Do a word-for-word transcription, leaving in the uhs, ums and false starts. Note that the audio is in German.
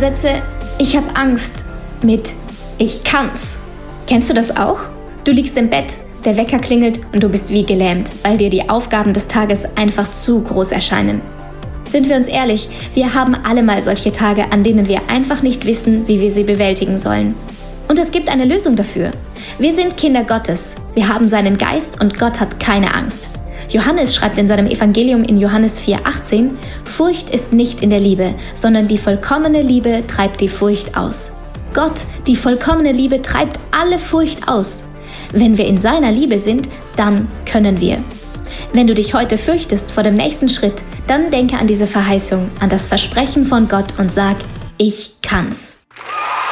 ersetze „Ich habe Angst" mit „Ich kann's". Kennst du das auch? Du liegst im Bett, der Wecker klingelt und du bist wie gelähmt, weil dir die Aufgaben des Tages einfach zu groß erscheinen. Sind wir uns ehrlich, wir haben alle mal solche Tage, an denen wir einfach nicht wissen, wie wir sie bewältigen sollen. Und es gibt eine Lösung dafür. Wir sind Kinder Gottes, wir haben seinen Geist und Gott hat keine Angst. Johannes schreibt in seinem Evangelium in Johannes vier achtzehn: Furcht ist nicht in der Liebe, sondern die vollkommene Liebe treibt die Furcht aus. Gott, die vollkommene Liebe, treibt alle Furcht aus. Wenn wir in seiner Liebe sind, dann können wir. Wenn du dich heute fürchtest vor dem nächsten Schritt, dann denke an diese Verheißung, an das Versprechen von Gott und sag: Ich kann's.